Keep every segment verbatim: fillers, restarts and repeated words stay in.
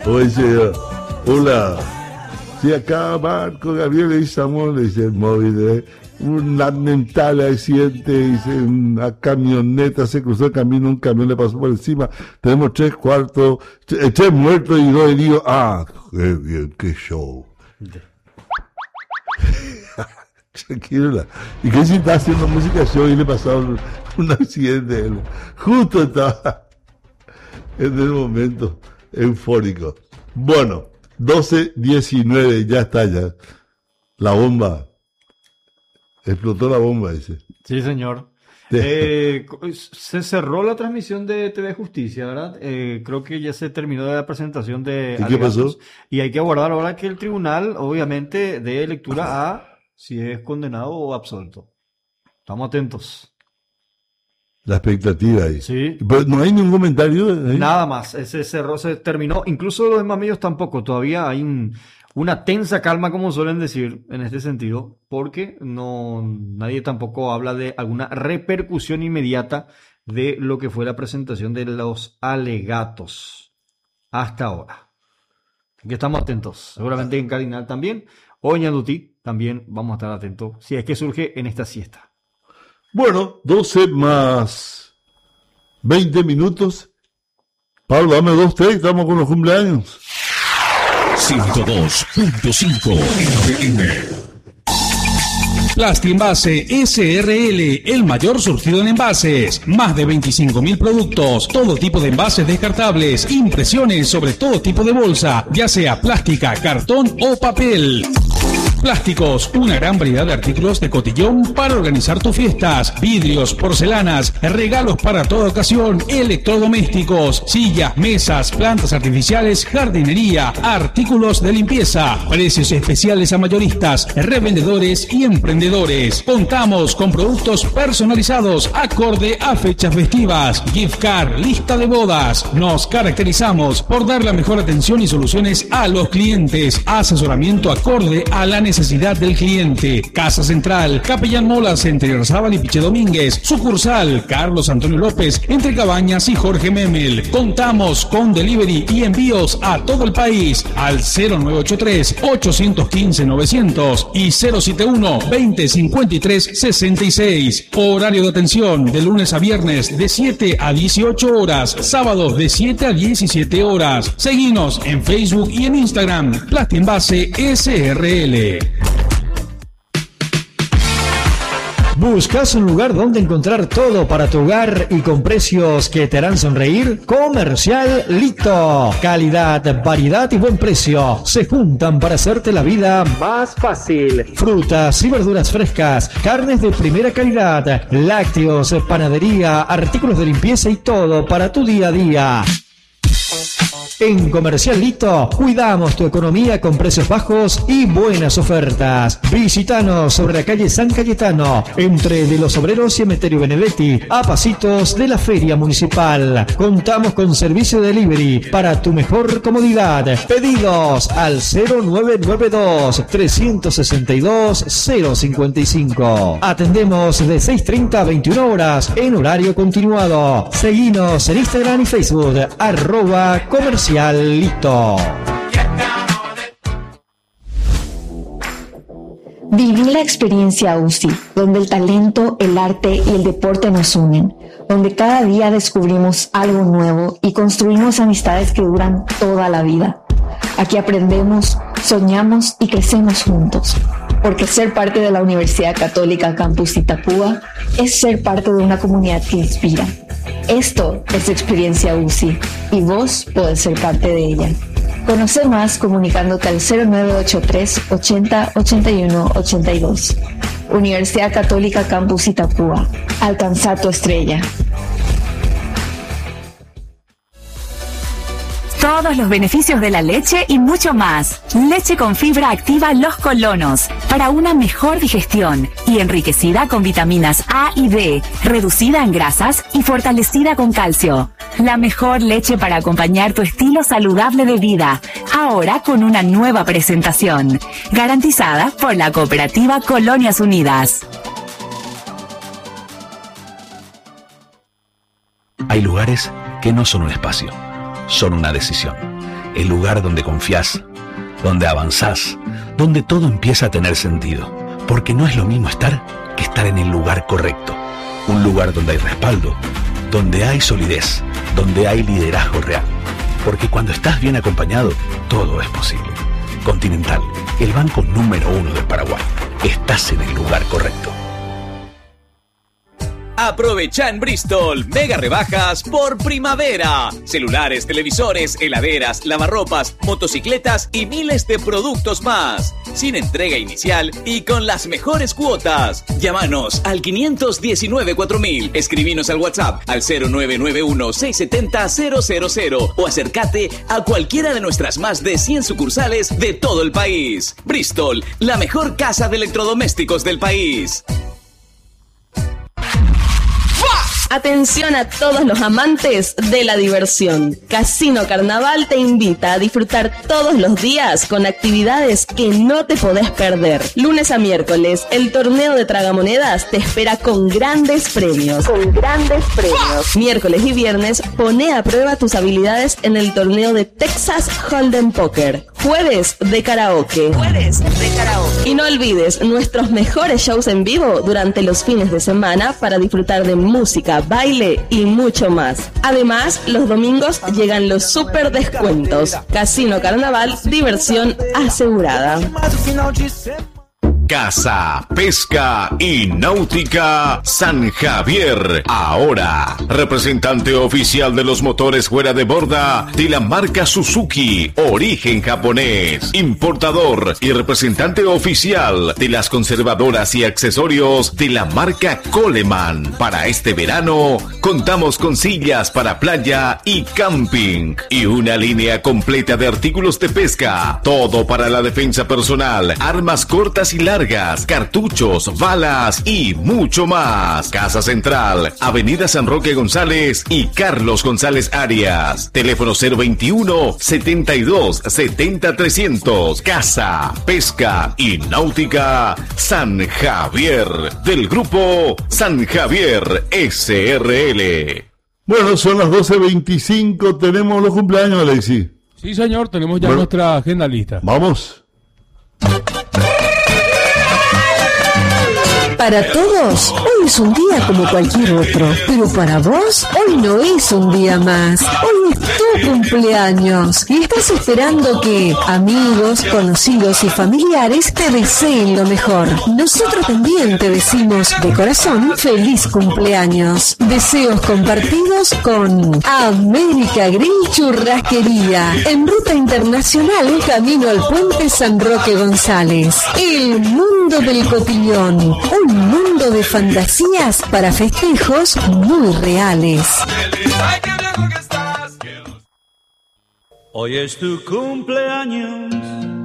Oye, hola. Sí, acá Marco Gabriel y Samuel, le dice el móvil, ¿eh? Un lamentable accidente, dice, una camioneta se cruzó el camino, un camión le pasó por encima, tenemos tres cuartos, tres, tres muertos y dos heridos. Ah, qué bien, qué show. Tranquila. ¿Y qué si está haciendo música show y le pasó un, un accidente? Justo estaba en el momento eufórico. Bueno, doce diecinueve, ya está ya. La bomba. Explotó la bomba, dice. Sí, señor. Eh, se cerró la transmisión de T V Justicia, ¿verdad? Eh, creo que ya se terminó la presentación de ¿Y qué pasó? Y hay que aguardar ahora que el tribunal, obviamente, dé lectura a si es condenado o absuelto. Estamos atentos. La expectativa ahí. Sí. Pero no hay ningún comentario ahí. Nada más. Ese cerró, se terminó. Incluso los demás medios tampoco. Todavía hay un... una tensa calma, como suelen decir, en este sentido, porque no nadie tampoco habla de alguna repercusión inmediata de lo que fue la presentación de los alegatos hasta ahora. Así que estamos atentos. Seguramente en Cardinal también, o en Ñandutí también vamos a estar atentos, si es que surge en esta siesta. Bueno, doce más veinte minutos. Pablo, dame dos, tres, estamos con los cumpleaños. ciento dos punto cinco F M. Plastienvase S R L, el mayor surtido en envases. Más de veinticinco mil productos, todo tipo de envases descartables, impresiones sobre todo tipo de bolsa, ya sea plástica, cartón o papel. Plásticos, una gran variedad de artículos de cotillón para organizar tus fiestas, vidrios, porcelanas, regalos para toda ocasión, electrodomésticos, sillas, mesas, plantas artificiales, jardinería, artículos de limpieza, precios especiales a mayoristas, revendedores y emprendedores. Contamos con productos personalizados acorde a fechas festivas, gift card, lista de bodas. Nos caracterizamos por dar la mejor atención y soluciones a los clientes, asesoramiento acorde a la necesidad necesidad del cliente. Casa Central, Capellán Molas, entre Arzábal y Piche Domínguez. Sucursal, Carlos Antonio López, entre Cabañas y Jorge Memel. Contamos con delivery y envíos a todo el país al cero nueve ocho tres, ocho uno cinco, novecientos y cero siete uno, veinte cincuenta y tres sesenta y seis. Horario de atención de lunes a viernes de siete a dieciocho horas, sábados de siete a diecisiete horas. Seguinos en Facebook y en Instagram, Plastienvase S R L. ¿Buscas un lugar donde encontrar todo para tu hogar y con precios que te harán sonreír? Comercial Lito. Calidad, variedad y buen precio se juntan para hacerte la vida más fácil. Frutas y verduras frescas, carnes de primera calidad, lácteos, panadería, artículos de limpieza y todo para tu día a día. En Comercial Lito cuidamos tu economía con precios bajos y buenas ofertas. Visítanos sobre la calle San Cayetano, entre de los Obreros y Emeterio Benedetti, a pasitos de la Feria Municipal. Contamos con servicio de delivery para tu mejor comodidad. Pedidos al cero nueve nueve dos, tres seis dos, cero cinco cinco. Atendemos de seis treinta a veintiuna horas en horario continuado. Seguinos en Instagram y Facebook, arroba Comercial Lito. Viví la experiencia U C I, donde el talento, el arte y el deporte nos unen, donde cada día descubrimos algo nuevo y construimos amistades que duran toda la vida. Aquí aprendemos, soñamos y crecemos juntos, porque ser parte de la Universidad Católica Campus Itapúa es ser parte de una comunidad que inspira. Esto es Experiencia U C I y vos podés ser parte de ella. Conoce más comunicándote al cero nueve ocho tres, ochenta, ochenta y uno, ochenta y dos. Universidad Católica Campus Itapúa. Alcanza tu estrella. Todos los beneficios de la leche y mucho más. Leche con fibra activa Los Colonos, para una mejor digestión y enriquecida con vitaminas A y D, reducida en grasas y fortalecida con calcio. La mejor leche para acompañar tu estilo saludable de vida, ahora con una nueva presentación, garantizada por la Cooperativa Colonias Unidas. Hay lugares que no son un espacio, son una decisión. el lugar donde confías, donde avanzás, donde todo empieza a tener sentido. Porque no es lo mismo estar que estar en el lugar correcto. Un lugar donde hay respaldo, donde hay solidez, donde hay liderazgo real. Porque cuando estás bien acompañado, todo es posible. Continental, el banco número uno del Paraguay. Estás en el lugar correcto. Aprovecha en Bristol mega rebajas por primavera. Celulares, televisores, heladeras, lavarropas, motocicletas y miles de productos más. Sin entrega inicial y con las mejores cuotas. Llámanos al quinientos diecinueve cuatro mil. Escribinos al WhatsApp al cero nueve nueve uno seis siete cero cero cero cero o acércate a cualquiera de nuestras más de cien sucursales de todo el país. Bristol, la mejor casa de electrodomésticos del país. Atención a todos los amantes de la diversión. Casino Carnaval te invita a disfrutar todos los días con actividades que no te podés perder. Lunes a miércoles, el torneo de tragamonedas te espera con grandes premios. Con grandes premios. Miércoles y viernes, pone a prueba tus habilidades en el torneo de Texas Hold'em Poker. Jueves de karaoke. Jueves de karaoke. Y no olvides nuestros mejores shows en vivo durante los fines de semana para disfrutar de música, baile y mucho más. Además, los domingos llegan los super descuentos. Casino Carnaval, diversión asegurada. Casa, Pesca y Náutica San Javier. Ahora, representante oficial de los motores fuera de borda de la marca Suzuki, origen japonés. Importador y representante oficial de las conservadoras y accesorios de la marca Coleman. Para este verano, contamos con sillas para playa y camping. Y una línea completa de artículos de pesca. Todo para la defensa personal, armas cortas y largas, cartuchos, balas y mucho más. Casa Central, Avenida San Roque González y Carlos González Arias. Teléfono cero veintiuno, setenta y dos, setenta, trescientos. Casa, Pesca y Náutica San Javier. Del grupo San Javier S R L. Bueno, son las doce veinticinco. Tenemos los cumpleaños, Alexis. Sí, señor, tenemos ya bueno, nuestra agenda lista. Vamos. Para todos, hoy es un día como cualquier otro, pero para vos, hoy no es un día más. Hoy es tu cumpleaños y estás esperando que amigos, conocidos y familiares te deseen lo mejor. Nosotros también te decimos de corazón feliz cumpleaños. Deseos compartidos con América Grill Churrasquería, en ruta internacional camino al puente San Roque González. El mundo del cotillón, un mundo de fantasías para festejos muy reales. Hoy es tu cumpleaños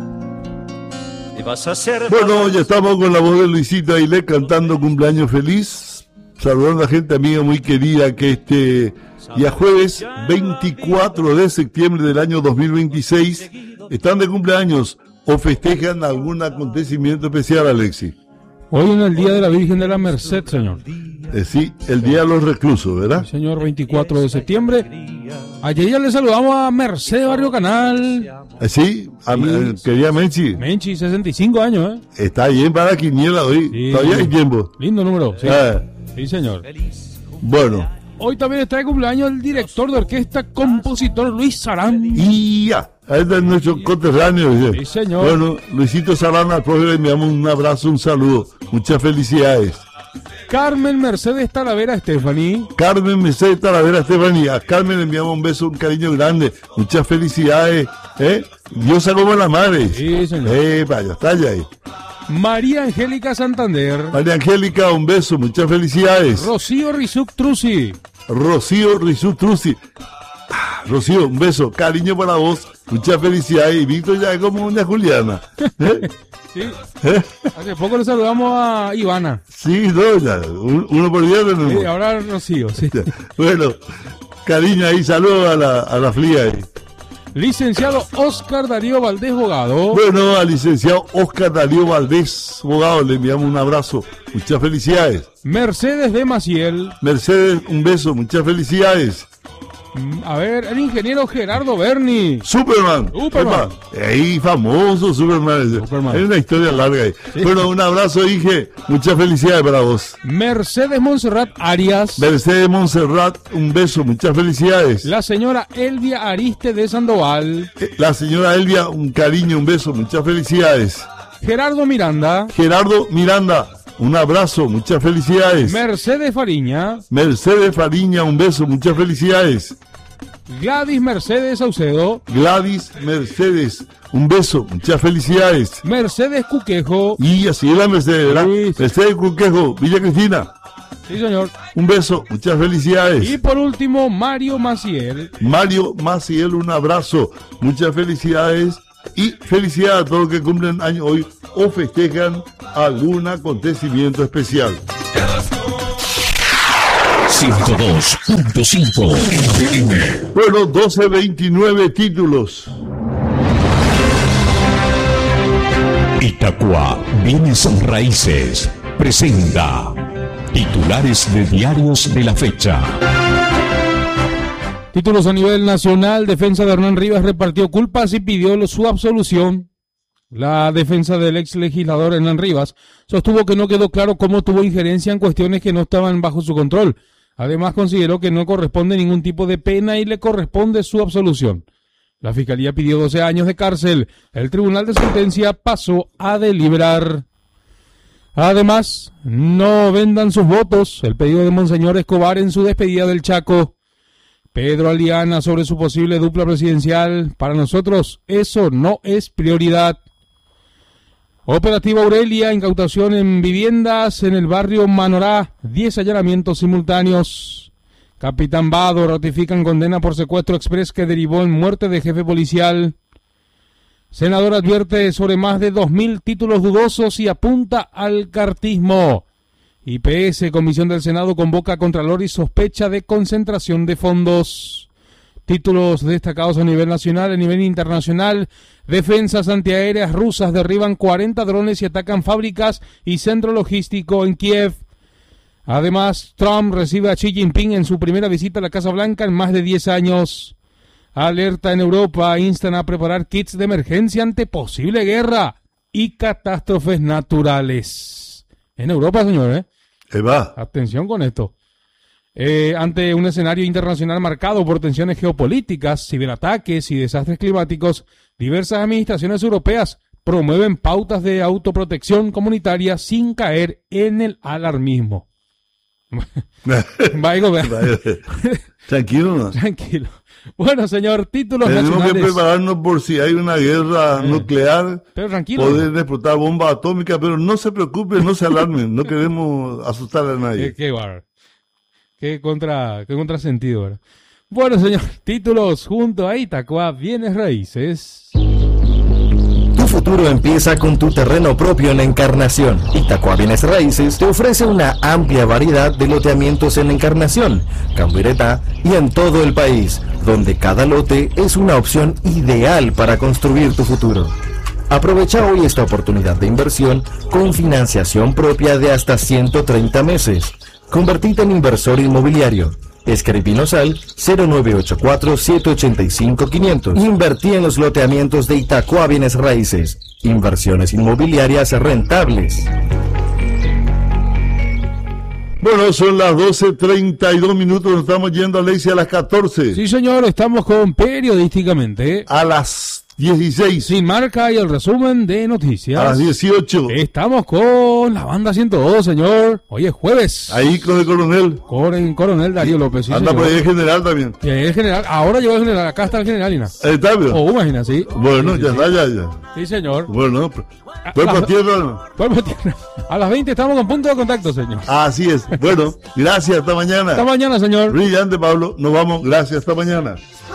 y vas a ser... Bueno, ya estamos con la voz de Luisito Ailé cantando cumpleaños feliz, saludando a gente amiga muy querida que este día jueves veinticuatro de septiembre del año dos mil veintiséis están de cumpleaños o festejan algún acontecimiento especial, Alexis. Hoy en el Día de la Virgen de la Merced, señor. Eh, sí, el Día de los Reclusos, ¿verdad? Sí, señor, veinticuatro de septiembre. Ayer ya le saludamos a Merced Barrio Canal. Eh, sí, a, sí. Eh, quería Menchi. Menchi, sesenta y cinco años, ¿eh? Está bien para la quiniela hoy. Sí, todavía hay tiempo. Lindo número, sí. Ah. Sí, señor. Bueno. Hoy también está de cumpleaños el director de orquesta, compositor Luis Sarán. Y ya, ahí está nuestro conterráneo. Sí, señor. Bueno, Luisito Sarán, al profe le enviamos un abrazo, un saludo. Muchas felicidades. Carmen Mercedes Talavera Estefani. Carmen Mercedes Talavera Estefani. A Carmen le enviamos un beso, un cariño grande. Muchas felicidades. ¿eh? Dios se como la madre. Sí, señor. Eh, vaya, está allá ahí. María Angélica Santander. María Angélica, un beso, muchas felicidades. Rocío Rizuc Trusi. Rocío Rizuc Trusi. Ah, Rocío, un beso, cariño para vos, muchas felicidades. Y Víctor ya es como una Juliana. ¿Eh? Sí. ¿Eh? Hace poco le saludamos a Ivana. Sí, no, ya, uno por día tenemos. Sí, ahora Rocío, sí. Bueno, cariño ahí, saludos a la, a la fría ahí. Licenciado Oscar Darío Valdés Bogado. Bueno, al licenciado Oscar Darío Valdés Bogado le enviamos un abrazo. Muchas felicidades. Mercedes de Maciel. Mercedes, un beso. Muchas felicidades. A ver, el ingeniero Gerardo Berni. Superman. Superman. Epa, ahí famoso Superman. Superman. Es una historia larga ahí. Sí. Bueno, un abrazo, Inge. Muchas felicidades para vos. Mercedes Montserrat Arias. Mercedes Montserrat, un beso, muchas felicidades. La señora Elvia Ariste de Sandoval. La señora Elvia, un cariño, un beso, muchas felicidades. Gerardo Miranda. Gerardo Miranda. Un abrazo, muchas felicidades. Mercedes Fariña. Mercedes Fariña, un beso, muchas felicidades. Gladys Mercedes Saucedo. Gladys Mercedes, un beso, muchas felicidades. Mercedes Cuquejo. Y así es la Mercedes, ¿verdad? Luis. Mercedes Cuquejo, Villa Cristina. Sí, señor. Un beso, muchas felicidades. Y por último, Mario Maciel. Mario Maciel, un abrazo, muchas felicidades. Y felicidades a todos los que cumplen año hoy o festejan algún acontecimiento especial. ciento dos punto cinco. Bueno, doce veintinueve títulos. Itacua Bienes Raíces presenta titulares de diarios de la fecha. Títulos a nivel nacional. Defensa de Hernán Rivas repartió culpas y pidió su absolución. La defensa del ex legislador Hernán Rivas sostuvo que no quedó claro cómo tuvo injerencia en cuestiones que no estaban bajo su control. Además, consideró que no corresponde ningún tipo de pena y le corresponde su absolución. La Fiscalía pidió doce años de cárcel. El Tribunal de Sentencia pasó a deliberar. Además, no vendan sus votos. El pedido de Monseñor Escobar en su despedida del Chaco. Pedro Aliana sobre su posible dupla presidencial. Para nosotros, eso no es prioridad. Operativa Aurelia, incautación en viviendas en el barrio Manorá, diez allanamientos simultáneos. Capitán Vado ratifican condena por secuestro express que derivó en muerte de jefe policial. Senador advierte sobre más de dos mil títulos dudosos y apunta al cartismo. I P S, Comisión del Senado, convoca a Contralor y sospecha de concentración de fondos. Títulos destacados a nivel nacional, a nivel internacional. Defensas antiaéreas rusas derriban cuarenta drones y atacan fábricas y centro logístico en Kiev. Además, Trump recibe a Xi Jinping en su primera visita a la Casa Blanca en más de diez años. Alerta en Europa, instan a preparar kits de emergencia ante posible guerra y catástrofes naturales. En Europa, señor, ¿eh? Eva. Atención con esto. Eh, ante un escenario internacional marcado por tensiones geopolíticas, ciberataques y desastres climáticos, diversas administraciones europeas promueven pautas de autoprotección comunitaria sin caer en el alarmismo. Vaya, Tranquilo, ¿no? Tranquilo. Bueno, señor, títulos Tenemos nacionales. que prepararnos por si hay una guerra eh, nuclear, pero tranquilo, poder explotar bombas atómicas, pero no se preocupen, no se alarmen, no queremos asustar a nadie. Qué, qué bar. Qué contra, qué contrasentido, ¿verdad? Bueno, señor, títulos junto a Itacua Bienes Raíces. Tu futuro empieza con tu terreno propio en Encarnación. Itacua Bienes Raíces te ofrece una amplia variedad de loteamientos en Encarnación, Cambuireta y en todo el país, donde cada lote es una opción ideal para construir tu futuro. Aprovecha hoy esta oportunidad de inversión con financiación propia de hasta ciento treinta meses. Convertite en inversor inmobiliario. Escribinos al cero nueve ocho cuatro, siete ocho cinco, quinientos. Invertí en los loteamientos de Itacua Bienes Raíces. Inversiones inmobiliarias rentables. Bueno, son las doce treinta y dos minutos, nos estamos yendo a Lacey a las catorce. Sí, señor, estamos con Periodísticamente. A las dieciséis. Sin marca y el resumen de noticias. A las dieciocho. Estamos con la banda ciento dos, señor. Hoy es jueves. Ahí con el coronel. Con el coronel Darío López. Sí, anda señor. por ahí el general también. Y ahí el general. Ahora llegó el general. Acá está el general, Ina. Ahí está, bien. Oh, imagina, sí. Bueno, sí, ya sí, está, sí. ya, ya. Sí, señor. Bueno, cuerpo a tierra. Cuerpo a tierra. A las veinte estamos con punto de contacto, señor. Así es. Bueno, gracias, hasta mañana. Hasta mañana, señor. Brillante, Pablo. Nos vamos. Gracias, hasta mañana.